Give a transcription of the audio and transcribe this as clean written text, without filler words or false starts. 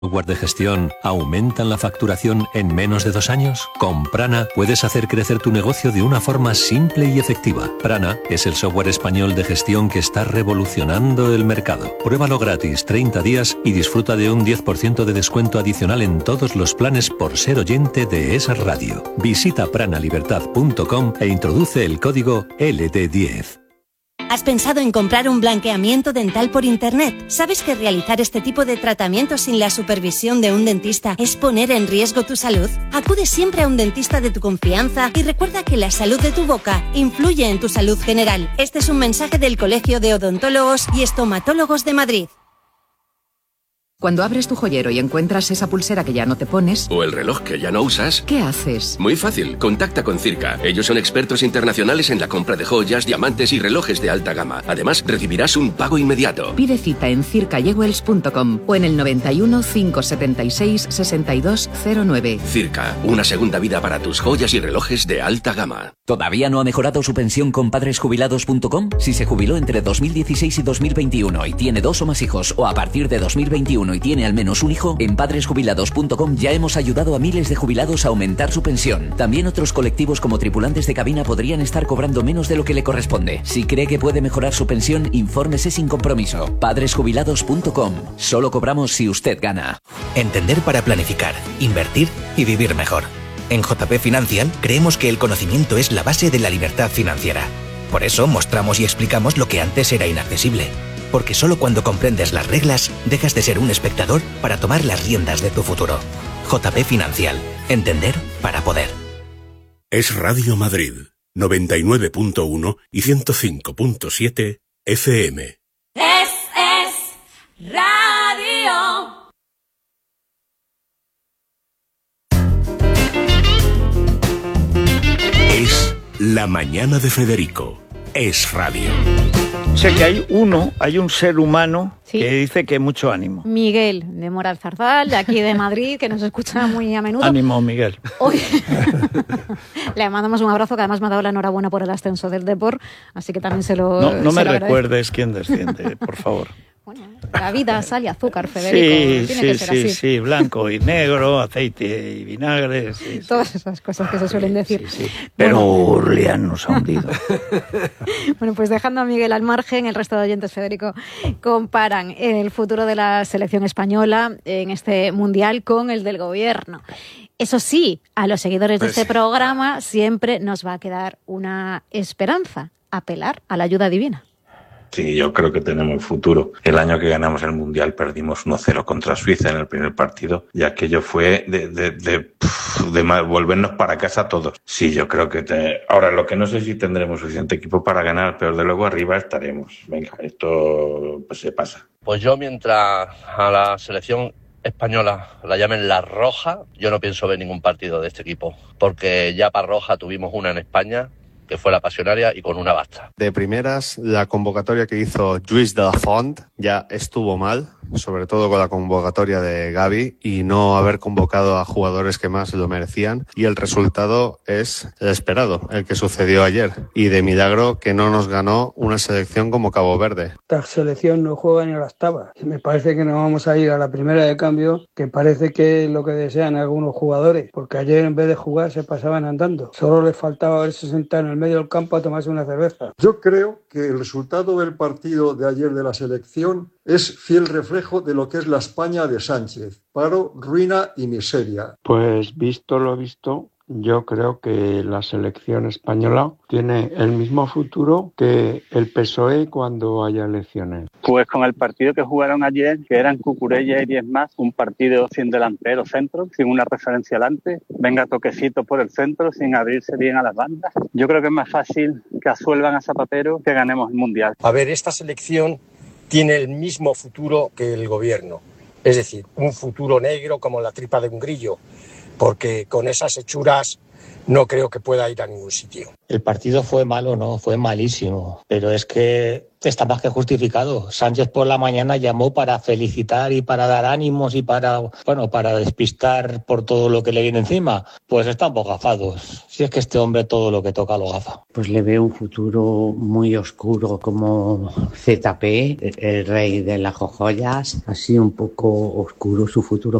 software de gestión aumentan la facturación en menos de 2 años? Con Prana puedes hacer crecer tu negocio de una forma simple y efectiva. Prana es el software español de gestión que está revolucionando el mercado. Pruébalo gratis 30 días y disfruta de un 10% de descuento adicional en todos los planes por ser oyente de esa radio. Visita pranalibertad.com e introduce el código LD10. ¿Has pensado en comprar un blanqueamiento dental por internet? ¿Sabes que realizar este tipo de tratamiento sin la supervisión de un dentista es poner en riesgo tu salud? Acude siempre a un dentista de tu confianza y recuerda que la salud de tu boca influye en tu salud general. Este es un mensaje del Colegio de Odontólogos y Estomatólogos de Madrid. Cuando abres tu joyero y encuentras esa pulsera que ya no te pones... O el reloj que ya no usas... ¿Qué haces? Muy fácil, contacta con Circa. Ellos son expertos internacionales en la compra de joyas, diamantes y relojes de alta gama. Además, recibirás un pago inmediato. Pide cita en circajewells.com o en el 91 576 6209. Circa, una segunda vida para tus joyas y relojes de alta gama. ¿Todavía no ha mejorado su pensión con padresjubilados.com? Si se jubiló entre 2016 y 2021 y tiene 2 o más hijos, o a partir de 2021 y tiene al menos un hijo, en padresjubilados.com ya hemos ayudado a miles de jubilados a aumentar su pensión. También otros colectivos como tripulantes de cabina podrían estar cobrando menos de lo que le corresponde. Si cree que puede mejorar su pensión, infórmese sin compromiso. Padresjubilados.com. Solo cobramos si usted gana. Entender para planificar, invertir y vivir mejor. En JP Financial creemos que el conocimiento es la base de la libertad financiera. Por eso mostramos y explicamos lo que antes era inaccesible. Porque solo cuando comprendes las reglas, dejas de ser un espectador para tomar las riendas de tu futuro. JP Financial. Entender para poder. Es Radio Madrid, 99.1 y 105.7 FM. Es Radio. Es La Mañana de Federico. Es Radio. Sé que hay un ser humano que dice que mucho ánimo. Miguel, de Moral Zarzal, de aquí de Madrid, que nos escucha muy a menudo. Ánimo, Miguel. Hoy le mandamos un abrazo, que además me ha dado la enhorabuena por el ascenso del Depor, así que también se lo No me lo recuerdes quién desciende, por favor. Bueno, la vida sale azúcar, Federico. Tiene que ser así. Sí, blanco y negro, aceite y vinagre. Todas esas cosas que se suelen decir. Sí. Pero Urlián nos ha hundido. Bueno, pues dejando a Miguel al margen, el resto de oyentes, Federico, comparan el futuro de la selección española en este mundial con el del gobierno. Eso sí, a los seguidores de este programa siempre nos va a quedar una esperanza: apelar a la ayuda divina. Sí, yo creo que tenemos futuro. El año que ganamos el Mundial perdimos 1-0 contra Suiza en el primer partido y aquello fue de volvernos para casa todos. Sí, yo creo que... Ahora, lo que no sé si tendremos suficiente equipo para ganar, pero de luego arriba estaremos. Venga, esto pues se pasa. Pues yo, mientras a la selección española la llamen la roja, yo no pienso ver ningún partido de este equipo, porque ya para roja tuvimos una en España, que fue la Pasionaria, y con una basta. De primeras, la convocatoria que hizo Lluís de la Font ya estuvo mal, sobre todo con la convocatoria de Gavi, y no haber convocado a jugadores que más lo merecían, y el resultado es el esperado, el que sucedió ayer, y de milagro que no nos ganó una selección como Cabo Verde. Esta selección no juega ni a la octava. Me parece que nos vamos a ir a la primera de cambio, que parece que es lo que desean algunos jugadores, porque ayer en vez de jugar se pasaban andando. Solo les faltaba haberse sentado en el medio del campo a tomarse una cerveza. Yo creo que el resultado del partido de ayer de la selección es fiel reflejo de lo que es la España de Sánchez: paro, ruina y miseria. Pues visto lo visto, yo creo que la selección española tiene el mismo futuro que el PSOE cuando haya elecciones. Pues con el partido que jugaron ayer, que eran Cucurella y 10 más, un partido sin delantero centro, sin una referencia adelante, venga toquecito por el centro, sin abrirse bien a las bandas. Yo creo que es más fácil que asuelvan a Zapatero que ganemos el Mundial. A ver, esta selección tiene el mismo futuro que el gobierno, es decir, un futuro negro como la tripa de un grillo, porque con esas hechuras no creo que pueda ir a ningún sitio. El partido fue malo, no, fue malísimo, pero es que está más que justificado. Sánchez por la mañana llamó para felicitar y para dar ánimos y para despistar por todo lo que le viene encima. Pues están poco gafados. Si es que este hombre todo lo que toca lo gafa. Pues le veo un futuro muy oscuro como ZP, el rey de las jojoyas. Así un poco oscuro su futuro.